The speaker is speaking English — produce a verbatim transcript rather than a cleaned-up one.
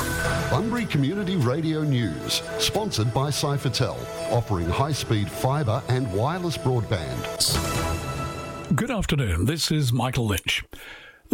Bunbury Community Radio News, sponsored by Cyphertel, offering high-speed fibre and wireless broadband. Good afternoon, this is Michael Lynch.